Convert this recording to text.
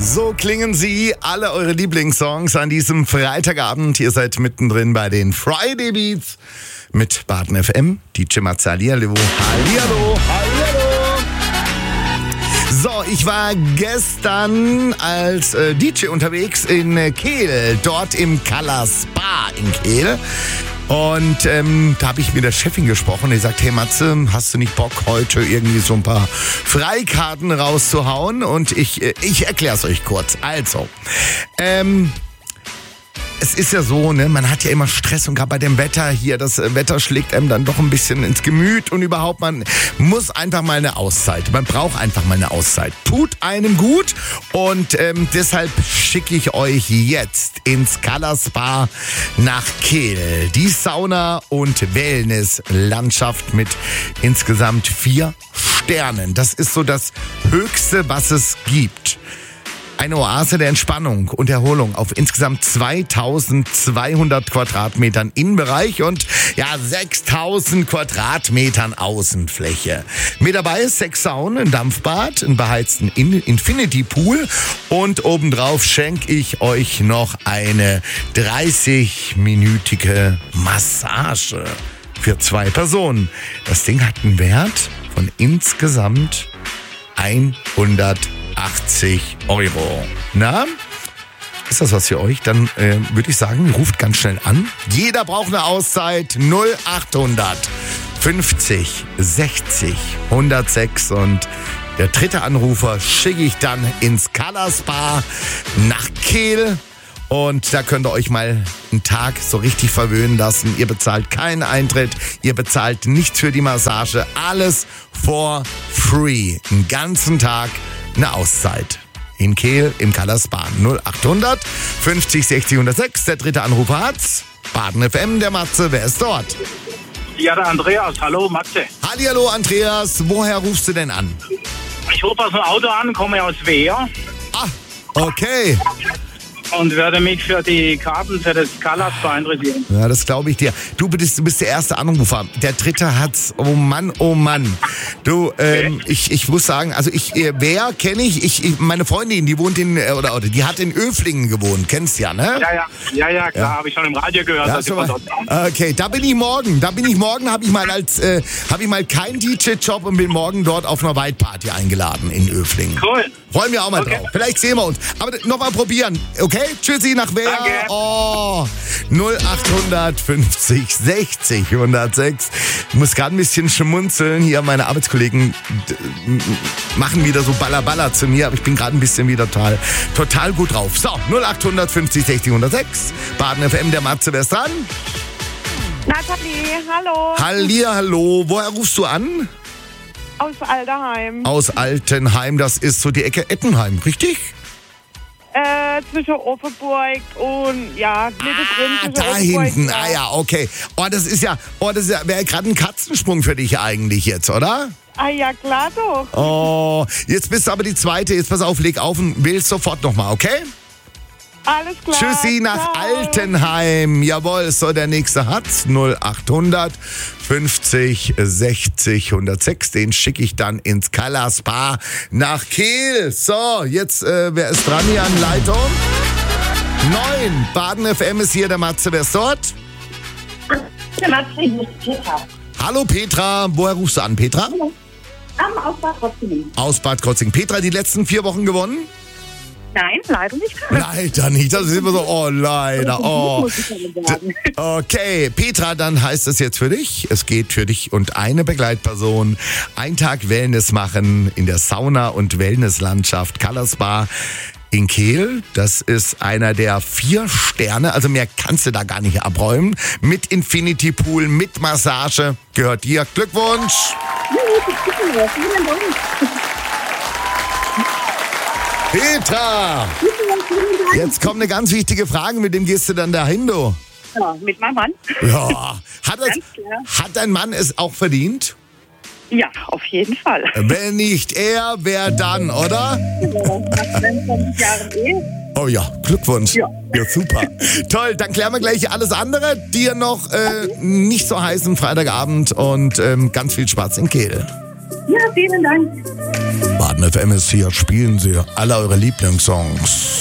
So klingen sie, alle eure Lieblingssongs an diesem Freitagabend. Ihr seid mittendrin bei den Friday Beats mit Baden FM. DJ Matze, hallihallo. Hallihallo. Hallihallo. So, ich war gestern als DJ unterwegs in Kehl, dort im Color Spa in Kehl. Und da habe ich mit der Chefin gesprochen. Die sagt, hey Matze, hast du nicht Bock, heute irgendwie so ein paar Freikarten rauszuhauen? Und ich erkläre es euch kurz. Also, es ist ja so, ne, man hat ja immer Stress und gerade bei dem Wetter hier, das Wetter schlägt einem dann doch ein bisschen ins Gemüt und überhaupt, man muss einfach mal eine Auszeit. Man braucht einfach mal eine Auszeit. Tut einem gut und deshalb schicke ich euch jetzt ins Color Spa nach Kehl. Die Sauna- und Wellnesslandschaft mit insgesamt 4 Sternen. Das ist so das Höchste, was es gibt. Eine Oase der Entspannung und Erholung auf insgesamt 2200 Quadratmetern Innenbereich und 6000 Quadratmetern Außenfläche. Mit dabei ist 6 Saunen, ein Dampfbad, einen beheizten Infinity Pool und obendrauf schenke ich euch noch eine 30-minütige Massage für 2 Personen. Das Ding hat einen Wert von insgesamt 180 €. Na, ist das was für euch? Dann würde ich sagen, ruft ganz schnell an. Jeder braucht eine Auszeit. 0800 50 60 106 und der dritte Anrufer schicke ich dann ins Color Spa nach Kehl. Und da könnt ihr euch mal einen Tag so richtig verwöhnen lassen. Ihr bezahlt keinen Eintritt, ihr bezahlt nichts für die Massage. Alles for free. Einen ganzen Tag eine Auszeit. In Kehl im Color Spa. 0800 50 60 106. Der dritte Anrufer hat's. Baden FM, der Matze. Wer ist dort? Ja, der Andreas. Hallo, Matze. Hallihallo, Andreas. Woher rufst du denn an? Ich rufe aus dem Auto an, komme aus Wehr. Ah, okay. Und werde mich für die Karten für das Color Spa interessieren. Ja, das glaube ich dir. Du bist der erste Anrufer. Der dritte hat's. Oh Mann, oh Mann. Du, ich muss sagen, also wer kenne ich? Meine Freundin, die wohnt oder die hat in Öflingen gewohnt. Kennst ja, ne? Ja, klar, habe ich schon im Radio gehört. Ja, dass okay, da bin ich morgen. Habe ich mal keinen DJ-Job und bin morgen dort auf einer White-Party eingeladen in Öflingen. Cool. Freuen wir auch mal drauf. Vielleicht sehen wir uns. Aber nochmal probieren. Okay, tschüssi nach Wehr. Danke. Oh, 0800 50 60 106. Ich muss gerade ein bisschen schmunzeln. Hier meine Arbeitskollegen machen wieder so Balla zu mir, aber ich bin gerade ein bisschen wieder total gut drauf. So, 0800 50 60 106. Baden FM, der Matze, wer ist dran? Nathalie, hallo. Hallihallo. Woher rufst du an? Aus Altenheim. Aus Altenheim, das ist so die Ecke Ettenheim, richtig? Zwischen Offenburg und mittendrin. Da hinten. Ah ja, okay. Das wäre gerade ein Katzensprung für dich eigentlich jetzt, oder? Ah ja, klar doch. Oh, jetzt bist du aber die zweite. Jetzt pass auf, leg auf und wählst sofort nochmal, okay? Alles klar. Tschüssi nach Ciao. Altenheim. Jawohl, so der nächste hat's. 0800 50 60 106. Den schicke ich dann ins Color Spa nach Kehl. So, jetzt, wer ist dran hier an Leitung? 9. Baden FM ist hier, der Matze. Wer ist dort? Der Matze, hier ist Petra. Hallo Petra. Woher rufst du an, Petra? Aus Bad Krotzingen. Aus Bad Krotzingen. Petra, die letzten 4 Wochen gewonnen? Nein, leider nicht. Leider nicht. Das ist immer so, oh, leider, oh. Okay, Petra, dann heißt es jetzt für dich, es geht für dich und eine Begleitperson. Ein Tag Wellness machen in der Sauna- und Wellnesslandschaft Color Spa in Kehl. Das ist einer der 4 Sterne, also mehr kannst du da gar nicht abräumen. Mit Infinity Pool, mit Massage, gehört dir. Glückwunsch! Vielen Dank. Petra! Jetzt kommt eine ganz wichtige Frage, mit dem gehst du dann dahin, du? Ja, mit meinem Mann. Ja. Ganz klar. Hat dein Mann es auch verdient? Ja, auf jeden Fall. Wenn nicht er, wer dann, oder? Nach 22 Jahren Ehe. Oh ja, Glückwunsch. Ja. Ja, super. Toll, dann klären wir gleich alles andere. Dir noch nicht so heißen Freitagabend und ganz viel Spaß in Kehl. Ja, vielen Dank. Baden FM ist hier, spielen Sie alle eure Lieblingssongs.